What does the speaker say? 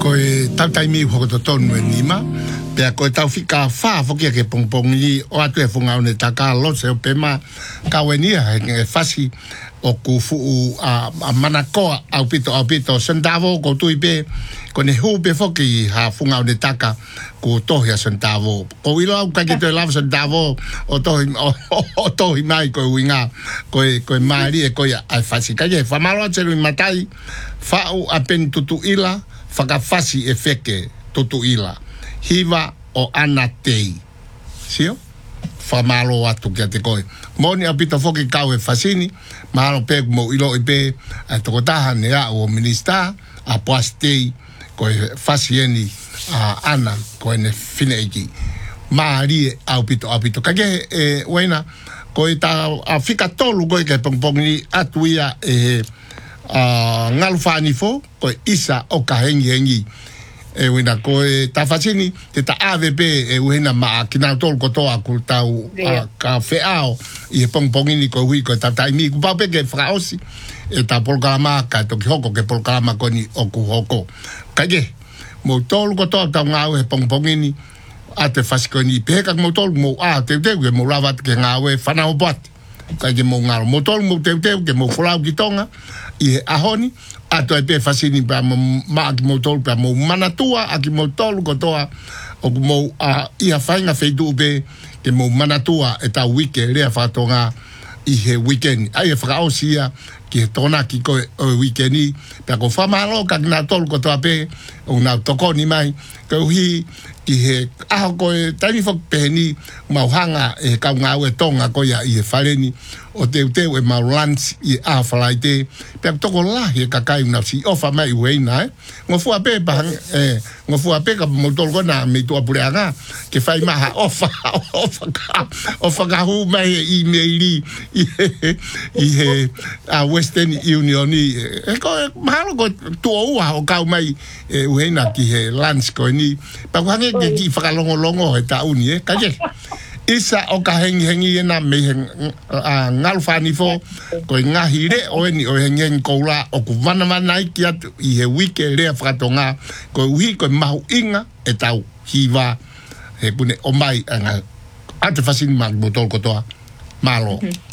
koe tau taimi hokoto tonu e nima, pea koe tau whika wha whokia ke pongpongi o atu e whungau ne taka lo se o pema kawenia he whasi o ku fuu a manakoa au pito sentavo ko tui pe ko ne hu pe whoki ha whungau ne taka ko tohi a sentavo. Ko ilo au kaki toi lava sentavo o tohi mai koe winga koe maari e koe ai whasi. Kage whamalo atseru i matai whau a pen tutu ila whakawhasi e wheke tutu ila. Hiva o ana tei. Sio? Whamalo atu kia te koe. Moni a pita whoki kau e whasini, mahalo pe mo ilo i pe a toko taha ne a o minista a poas tei koe whasieni a ana koe ne whineiki. Maarie au pito. Kage e wena koe ta a whika tolu koe ke pongpongi atu ia e ngalu whani fo koe isa o ka hengi e wina koe ta whasini te ta AVP e wina maa kina tolu kotoa ku tau ka whiao i he pongpongi ni koe hui koe ta taimi ku paupe ke whakaosi e ta polkalama ka toki hoko ke polkalama koe ni o ku hoko. Kage mo tolu kotoa tau ngau he pongpongi ni a te whasiko ni peheka mo tolu mo a teuteu ke mo lawat ke ngau e whanau boati. Kage mo ngaro mo tolu mo teuteu ke mo whulau ki tonga i he ahoni ato e pe whasini pa maa ki mo tolu pa mo manatua a ki mo tolu kotoa o mo iha whainga wheitu pe ke mo manatua e tau wike rea whatonga i he weekend. Ai e whakaosia ki he tona ki koe o weekendi pa ko whamalo ka kina tolu kotoa pe o nga tokoni mai ka uhi ki he aho koe tani whak peheni mauhanga e kau ngau e tonga koia i he whareni o teuteu e mau lunch i aho whalaite pe toko lahi e kakai unapsi ofa mai ueina ngofua pe pahang ngofua pe ka motol kona me tua pureanga ke whai maha ofa ka hu mai i meiri i he Western Union e koe mahalo ko tua ua o kau mai ueina ki he lunch koe ni pa kuhange ki whakalongo he ta uni kaje isa o ka hengi na me ngalu whani fo koe ngahi re o eni o hengi koula o ku wana ki atu i he wike rea whakatonga koe uhi koe mahu inga e tau hiva he pune o mai atu whasini mak botol kotoa malo